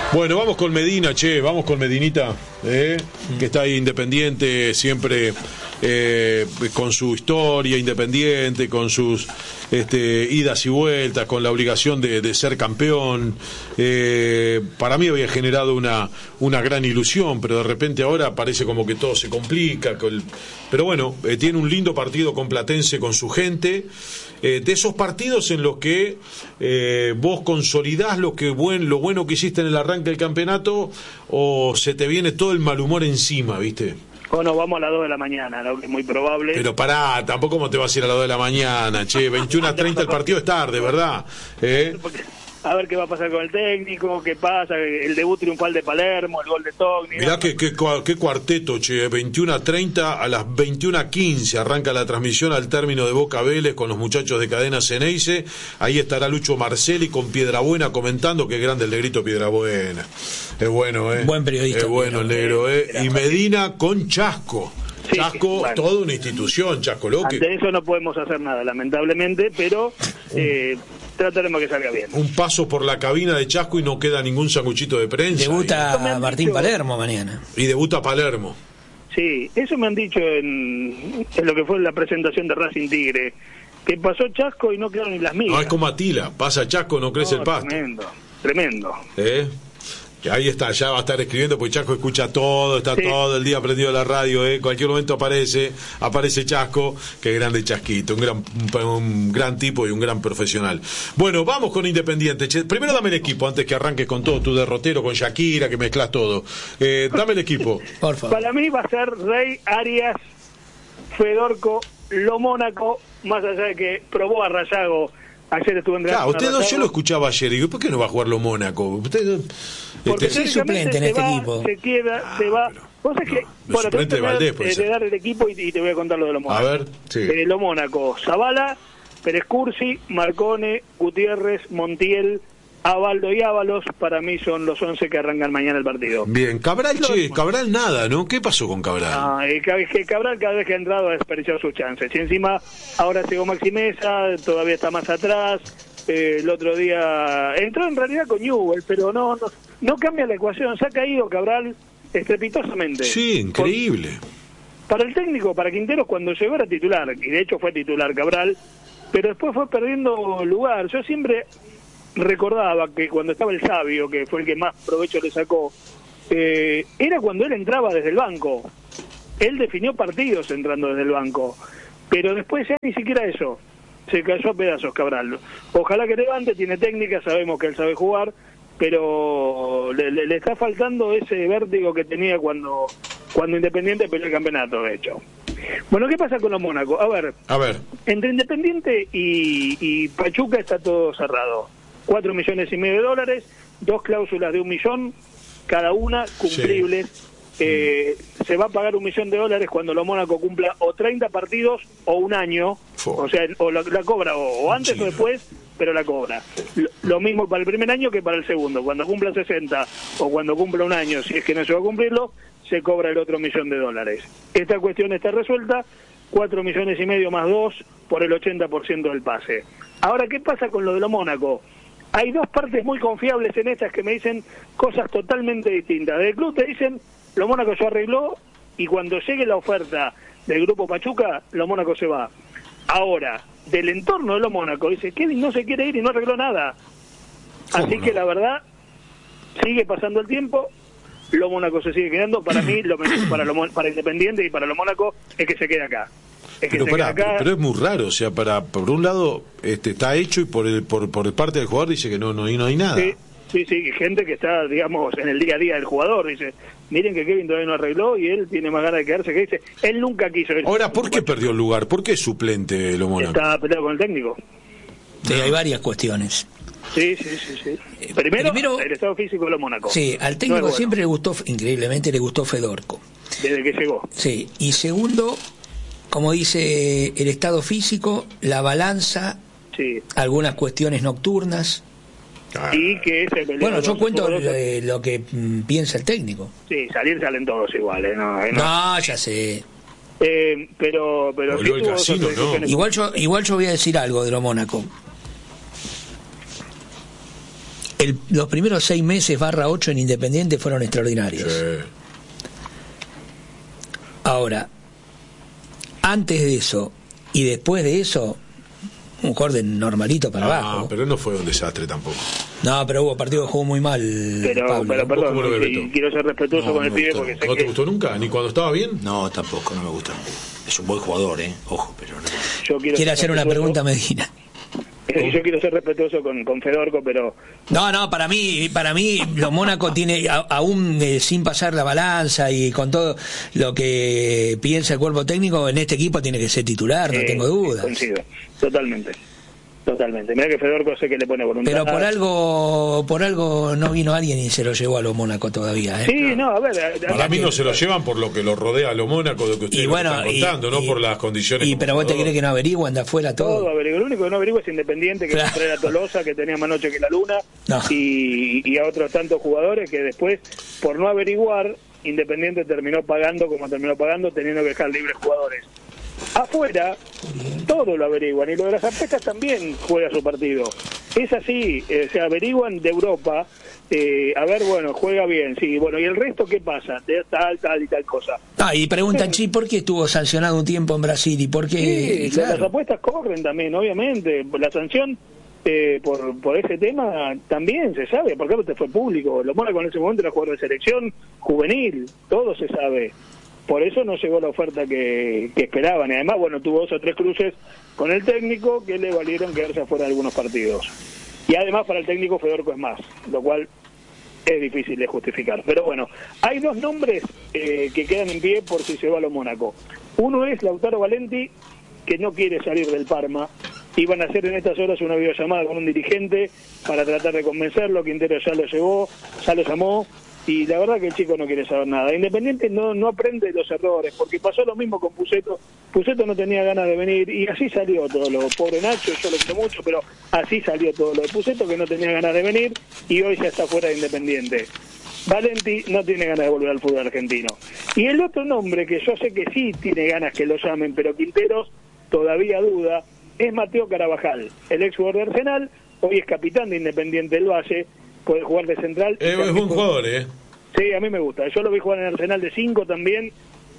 Bueno, vamos con Medina, vamos con Medinita, que está ahí Independiente, siempre con su historia Independiente, con sus idas y vueltas, con la obligación de ser campeón. Para mí había generado una gran ilusión, pero de repente ahora parece como que todo se complica. Pero bueno, tiene un lindo partido con Platense, con su gente. De esos partidos en los que vos consolidás lo bueno que hiciste en el arranque del campeonato, o se te viene todo el mal humor encima, ¿viste? O nos vamos a las 2 de la mañana, ¿no? Que es muy probable. Pero pará, tampoco como te vas a ir a las 2 de la mañana, 21:30 el partido es tarde, ¿verdad? A ver qué va a pasar con el técnico, qué pasa, el debut triunfal de Palermo, el gol de Togni. Mirá qué cuarteto, 21:30, a las 21:15 arranca la transmisión al término de Boca Vélez con los muchachos de Cadena Ceneice. Ahí estará Lucho Marcelli con Piedrabuena comentando. Qué grande el negrito Piedrabuena. Es bueno, Buen periodista. Es bueno el negro, Y Medina con Chasco. Chasco, bueno, toda una institución, Chasco Loque. Ante eso no podemos hacer nada, lamentablemente, pero trataremos que salga bien. Un paso por la cabina de Chasco y no queda ningún sanguchito de prensa. Debuta Martín Palermo mañana. Y debuta Palermo. Sí, eso me han dicho en lo que fue la presentación de Racing Tigre, que pasó Chasco y no quedaron ni las migas. No, es como Atila, pasa Chasco, no crece el pasto. Tremendo. Que ahí está, ya va a estar escribiendo, porque Chasco escucha todo, está todo el día prendido a la radio, en cualquier momento aparece Chasco. Qué grande Chasquito, un gran tipo y un gran profesional. Bueno, vamos con Independiente. Primero dame el equipo, antes que arranques con todo tu derrotero, con Shakira, que mezclas todo. Dame el equipo. Por favor. Para mí va a ser Rey, Arias, Fedorco, Lo Mónaco, más allá de que probó a Rayago. Ayer estuvo entrenando. Claro, yo lo escuchaba ayer y digo, ¿por qué no va a jugar Lo Mónaco? Usted, porque soy suplente en este equipo. Se queda, se va. Vos sabés que, bueno, te voy a dar el equipo y te voy a contar lo de Lo Mónaco. A ver, sí. Lo Mónaco, Zavala, Pérez Cursi, Marcone, Gutiérrez, Montiel, Abaldo y Ábalos, para mí son los 11 que arrancan mañana el partido. Bien, Cabral nada, ¿no? ¿Qué pasó con Cabral? Que Cabral cada vez que ha entrado ha desperdiciado sus chances. Y encima, ahora llegó Maxi Mesa, todavía está más atrás. El otro día entró en realidad con Newell, pero no cambia la ecuación. Se ha caído Cabral estrepitosamente. Sí, increíble. Para el técnico, para Quinteros, cuando llegó era titular, y de hecho fue titular Cabral, pero después fue perdiendo lugar. Yo siempre recordaba que cuando estaba el Sabio, que fue el que más provecho le sacó, era cuando él entraba desde el banco. Él definió partidos entrando desde el banco, pero después ya ni siquiera eso. Se cayó a pedazos Cabral. Ojalá que levante, tiene técnica, sabemos que él sabe jugar, pero le está faltando ese vértigo que tenía cuando Independiente peleó el campeonato, de hecho. Bueno, ¿qué pasa con los Mónaco? A ver. Entre Independiente y Pachuca está todo cerrado. 4,5 millones de dólares, 2 cláusulas de $1 millón, cada una cumplibles. Sí. Se va a pagar $1 millón cuando los Mónaco cumpla o 30 partidos o un año. O sea, o la cobra o antes o después, pero la cobra. Lo mismo para el primer año que para el segundo. Cuando cumpla 60 o cuando cumpla un año, si es que no se va a cumplirlo, se cobra el otro $1 millón. Esta cuestión está resuelta, 4,5 millones más 2 por el 80% del pase. Ahora, ¿qué pasa con lo de los Mónaco? Hay dos partes muy confiables en estas que me dicen cosas totalmente distintas. Del club te dicen, lo Mónaco ya arregló, y cuando llegue la oferta del Grupo Pachuca, lo Mónaco se va. Ahora, del entorno de lo Mónaco, dice, Kevin no se quiere ir y no arregló nada. Así que la verdad, sigue pasando el tiempo, lo Mónaco se sigue quedando. Para mí, lo mejor para Independiente y para lo Mónaco es que se quede acá. Pero es muy raro, o sea, por un lado está hecho y por parte del jugador dice que no hay nada. Sí, gente que está, digamos, en el día a día del jugador, dice, miren que Kevin todavía no arregló y él tiene más ganas de quedarse, que dice, él nunca quiso ir. Ahora, ¿por qué perdió el lugar? ¿Por qué es suplente lo Mónaco? Está peleado con el técnico. Sí, hay varias cuestiones. Sí. Primero, el estado físico de lo Mónaco. Sí, al técnico siempre le gustó, increíblemente le gustó Fedorco. Desde que llegó. Sí, y segundo, como dice, el estado físico, la balanza, algunas cuestiones nocturnas. Y que bueno, yo cuento lo que piensa el técnico. Sí, salen todos iguales, no, ya sé. Pero sí el casino, ¿no? Igual yo voy a decir algo de lo Mónaco. los primeros 6 meses /8 en Independiente fueron extraordinarios. Sí. Ahora, antes de eso y después de eso, un orden normalito para abajo. Pero no fue un desastre tampoco. No, pero hubo partidos que jugó muy mal. Pero perdón, quiero ser respetuoso con el pibe porque sé ¿No te gustó nunca? ¿Ni cuando estaba bien? No, tampoco, no me gusta. Es un buen jugador, ojo, pero no. Yo quiero hacer una pregunta, Medina. Yo quiero ser respetuoso con Fedorco, pero... No, para mí los Mónaco tiene, aún sin pasar la balanza y con todo lo que piensa el cuerpo técnico, en este equipo tiene que ser titular, no tengo dudas. Coincido, totalmente. Mira que Fedorco sé que le pone voluntad. Pero por algo no vino alguien y se lo llevó a los Mónaco todavía. Sí, no, a ver. Para mí no se lo llevan por lo que lo rodea a los Mónaco, de que ustedes están contando, no por las condiciones. Pero vos te crees que no averiguan de afuera todo. Todo averigua. Lo único que no averigua es Independiente, que trae a Tolosa, que tenía más noche que la luna, y a otros tantos jugadores que después, por no averiguar, Independiente terminó pagando como terminó pagando, teniendo que dejar libres jugadores. Afuera todo lo averiguan, y lo de las apuestas también juega su partido. Es así, se averiguan de Europa, a ver, bueno, juega bien, sí, bueno, ¿y el resto qué pasa? De tal y tal cosa. Y preguntan, ¿por qué estuvo sancionado un tiempo en Brasil? ¿Y por qué? Sí, claro. Las apuestas corren también, obviamente. La sanción por ese tema también se sabe, porque te fue público. Lo Mónaco en ese momento era jugador de selección juvenil, todo se sabe. Por eso no llegó la oferta que esperaban. Y además, bueno, tuvo 2 o 3 cruces con el técnico que le valieron quedarse afuera de algunos partidos. Y además para el técnico Fedorco es más, lo cual es difícil de justificar. Pero bueno, hay 2 nombres que quedan en pie por si se va a lo Mónaco. Uno es Lautaro Valenti, que no quiere salir del Parma. Iban a hacer en estas horas una videollamada con un dirigente para tratar de convencerlo. Quintero ya lo llamó. Y la verdad que el chico no quiere saber nada. Independiente no aprende los errores, porque pasó lo mismo con Pusetto. Pusetto no tenía ganas de venir, y así salió todo lo pobre Nacho, yo lo quiero mucho, pero así salió todo lo de Pusetto, que no tenía ganas de venir, y hoy ya está fuera de Independiente. Valenti no tiene ganas de volver al fútbol argentino. Y el otro nombre, que yo sé que sí tiene ganas que lo llamen, pero Quinteros todavía duda, es Mateo Carabajal, el ex jugador de Arsenal, hoy es capitán de Independiente del Valle, puede jugar de central. Es buen jugador, Sí, a mí me gusta. Yo lo vi jugar en Arsenal de 5 también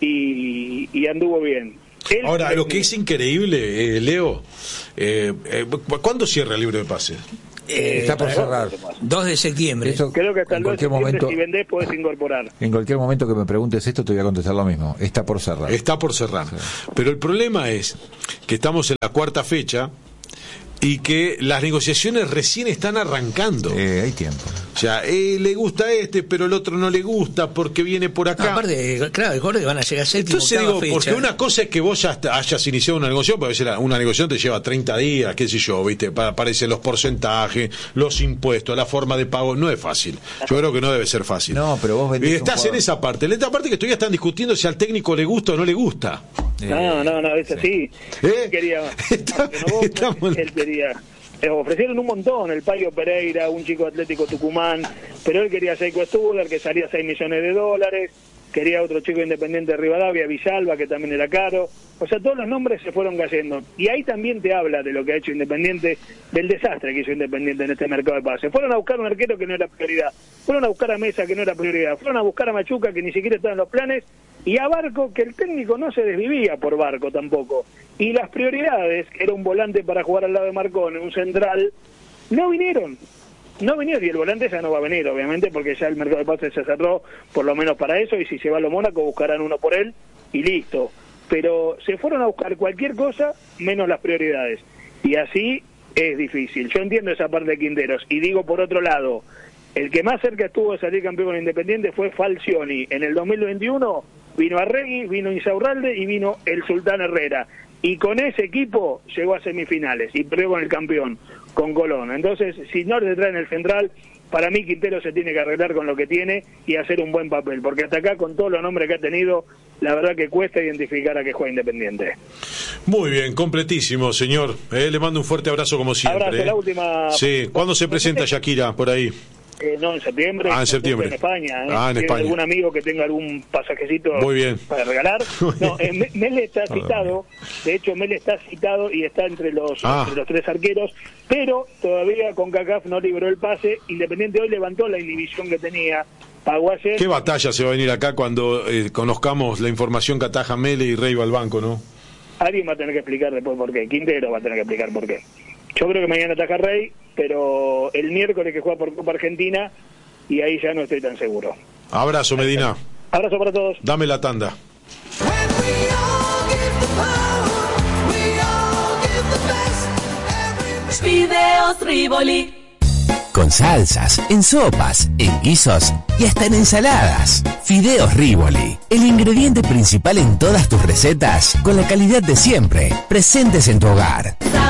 y anduvo bien. Ahora, lo que es increíble, Leo, ¿cuándo cierra el libro de pases? Está por cerrar. 2 de septiembre. Eso, creo que hasta el 2 de septiembre, momento, si vendés, podés incorporar. En cualquier momento que me preguntes esto, te voy a contestar lo mismo. Está por cerrar. Está por cerrar. Sí. Pero el problema es que estamos en la 4ª fecha y que las negociaciones recién están arrancando. Hay tiempo. O sea, le gusta pero el otro no le gusta porque viene por acá. Aparte, claro, el Jorge van a llegar a ser. Entonces digo, porque una cosa es que vos ya hayas iniciado una negociación, porque a veces una negociación te lleva 30 días, qué sé yo, ¿viste? Aparecen los porcentajes, los impuestos, la forma de pago, no es fácil. Yo creo que no debe ser fácil. No, pero vos vendés. Estás en esa parte. En esta parte que todavía están discutiendo si al técnico le gusta o no le gusta. No, es así. Él quería. Él quería. Ofrecieron un montón, el Payo Pereira, un chico Atlético Tucumán, pero él quería a Seiko Studer, que salía $6 millones, quería otro chico Independiente de Rivadavia, Villalba, que también era caro. O sea, todos los nombres se fueron cayendo. Y ahí también te habla de lo que ha hecho Independiente, del desastre que hizo Independiente en este mercado de pases. Fueron a buscar un arquero que no era prioridad, fueron a buscar a Mesa, que no era prioridad, fueron a buscar a Machuca, que ni siquiera estaba en los planes, y a Barco, que el técnico no se desvivía por Barco tampoco. Y las prioridades, que era un volante para jugar al lado de Marcone, un central, no vinieron, y el volante ya no va a venir, obviamente, porque ya el mercado de pases se cerró, por lo menos para eso, y si se va a lo Mónaco buscarán uno por él, y listo. Pero se fueron a buscar cualquier cosa, menos las prioridades, y así es difícil. Yo entiendo esa parte de Quinteros, y digo por otro lado, el que más cerca estuvo de salir campeón con Independiente fue Falcioni. En el 2021 vino Arregui, vino Insaurralde y vino el Sultán Herrera. Y con ese equipo llegó a semifinales y perdió con el campeón, con Colón. Entonces, si no le traen el central, para mí Quintero se tiene que arreglar con lo que tiene y hacer un buen papel, porque hasta acá, con todos los nombres que ha tenido, la verdad que cuesta identificar a qué juega Independiente. Muy bien, completísimo, señor. Le mando un fuerte abrazo como siempre. Abrazo, la última. Sí, ¿cuándo se presenta Shakira por ahí? No, en septiembre. En septiembre. En España. En España. ¿Algún amigo que tenga algún pasajecito muy bien para regalar? No, Mele está citado. De hecho, Mele está citado y está entre los 3 arqueros, pero todavía CONCACAF no libró el pase. Independiente hoy levantó la inhibición que tenía. Pagó ayer. Qué batalla se va a venir acá cuando conozcamos la información que ataja Mele y Rey va al banco, ¿no? Alguien va a tener que explicar después por qué. Quintero va a tener que explicar por qué. Yo creo que mañana ataca Rey, pero el miércoles que juega por Copa Argentina, y ahí ya no estoy tan seguro. Abrazo, Medina. Abrazo para todos. Dame la tanda. Fideos Rivoli. Con salsas, en sopas, en guisos y hasta en ensaladas. Fideos Rivoli, el ingrediente principal en todas tus recetas, con la calidad de siempre, presentes en tu hogar.